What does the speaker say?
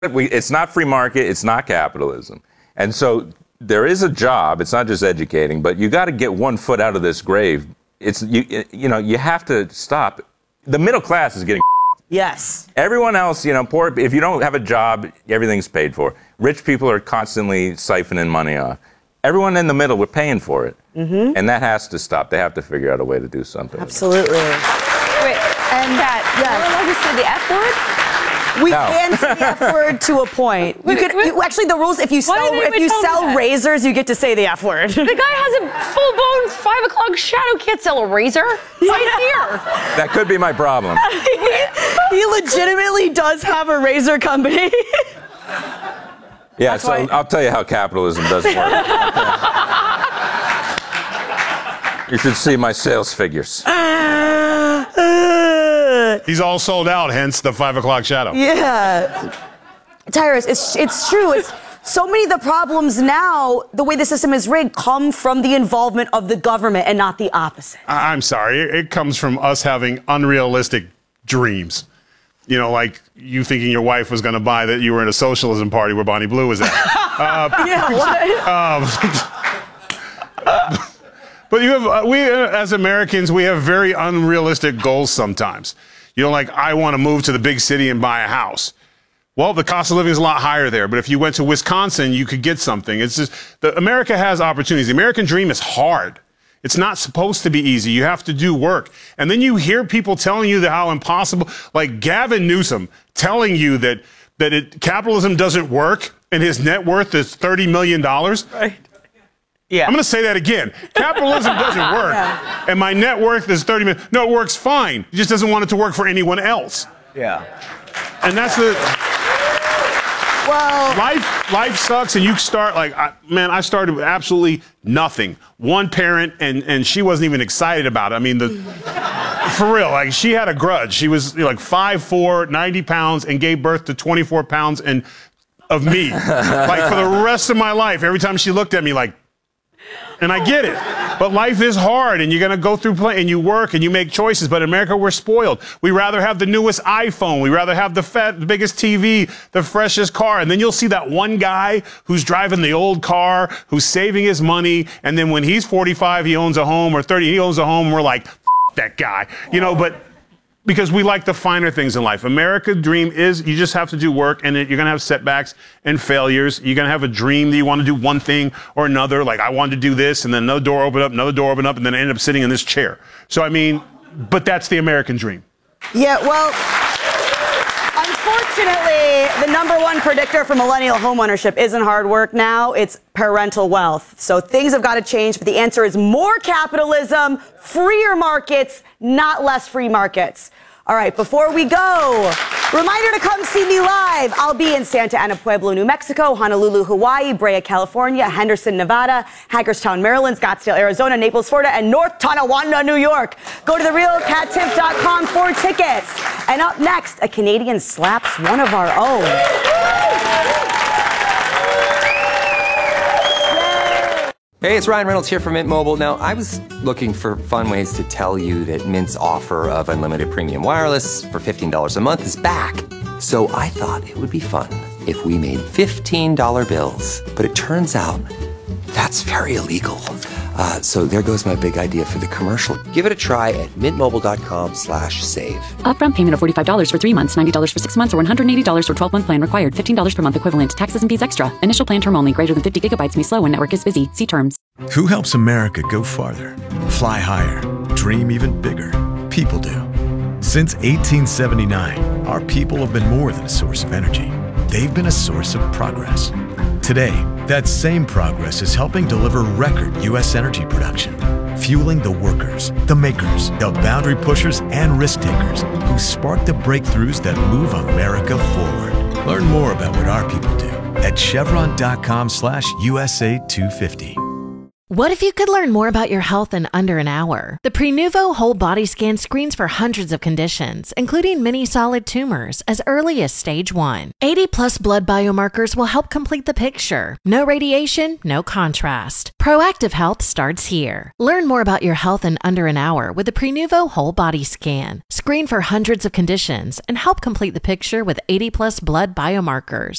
It's not free market. It's not capitalism. And so there is a job. It's not just educating, but you got to get one foot out of this grave. You have to stop. The middle class is getting. Yes. Everyone else, poor. If you don't have a job, everything's paid for. Rich people are constantly siphoning money off. Everyone in the middle, we're paying for it. Mm-hmm. And that has to stop. They have to figure out a way to do something. Absolutely. Wait, and that, you're allowed to say the F word? We can say the F word to a point. Actually, the rules, if you sell razors, you get to say the F word. The guy has a full-blown 5 o'clock shadow. Can't sell a razor right here. That could be my problem. He legitimately does have a razor company. Yeah, so I'll tell you how capitalism doesn't work. You should see my sales figures. He's all sold out, hence the 5 o'clock shadow. Yeah. Tyrus, it's true. It's so many of the problems now, the way the system is rigged, come from the involvement of the government and not the opposite. I'm sorry. It comes from us having unrealistic dreams. Like you thinking your wife was going to buy that you were in a socialism party where Bonnie Blue was at. But we as Americans, we have very unrealistic goals sometimes. Like I want to move to the big city and buy a house. Well, the cost of living is a lot higher there. But if you went to Wisconsin, you could get something. It's just America has opportunities. The American dream is hard. It's not supposed to be easy. You have to do work. And then you hear people telling you how impossible, like Gavin Newsom telling you that capitalism doesn't work and his net worth is $30 million. Right. Yeah. I'm going to say that again. Capitalism doesn't work. Yeah. And my net worth is $30 million. No, it works fine. He just doesn't want it to work for anyone else. Yeah. And that's the... Well, life sucks, and you start I started with absolutely nothing. One parent, and she wasn't even excited about it. I mean, for real, she had a grudge. She was 5'4", 90 pounds, and gave birth to 24 pounds of me. For the rest of my life, every time she looked at me and I get it. But life is hard, and you're going to go through and you work and you make choices. But in America, we're spoiled. We rather have the newest iPhone. We rather have the biggest TV, the freshest car. And then you'll see that one guy who's driving the old car, who's saving his money. And then when he's 45, he owns a home, or 30, he owns a home. And we're like, that guy, but because we like the finer things in life. America's dream is you just have to do work, and you're going to have setbacks and failures. You're going to have a dream that you want to do one thing or another. Like I wanted to do this, and then another door opened up, and then I ended up sitting in this chair. So, but that's the American dream. Yeah, well, unfortunately, the number one predictor for millennial homeownership isn't hard work now. It's parental wealth. So things have got to change, but the answer is more capitalism, freer markets, not less free markets. All right, before we go, reminder to come see me live. I'll be in Santa Ana Pueblo, New Mexico, Honolulu, Hawaii, Brea, California, Henderson, Nevada, Hagerstown, Maryland, Scottsdale, Arizona, Naples, Florida, and North Tonawanda, New York. Go to therealcattip.com for tickets. And up next, a Canadian slaps one of our own. Hey, it's Ryan Reynolds here from Mint Mobile. Now, I was looking for fun ways to tell you that Mint's offer of unlimited premium wireless for $15 a month is back. So I thought it would be fun if we made $15 bills. But it turns out that's very illegal. So there goes my big idea for the commercial. Give it a try at mintmobile.com/save. Upfront payment of $45 for 3 months, $90 for 6 months, or $180 for 12-month plan required. $15 per month equivalent. Taxes and fees extra. Initial plan term only. Greater than 50 gigabytes may slow when network is busy. See terms. Who helps America go farther? Fly higher? Dream even bigger? People do. Since 1879, our people have been more than a source of energy. They've been a source of progress. Today, that same progress is helping deliver record U.S. energy production, fueling the workers, the makers, the boundary pushers, and risk takers who spark the breakthroughs that move America forward. Learn more about what our people do at chevron.com/USA250. What if you could learn more about your health in under an hour? The Prenuvo Whole Body Scan screens for hundreds of conditions, including many solid tumors, as early as stage 1. 80-plus blood biomarkers will help complete the picture. No radiation, no contrast. Proactive health starts here. Learn more about your health in under an hour with the Prenuvo Whole Body Scan. Screen for hundreds of conditions and help complete the picture with 80-plus blood biomarkers.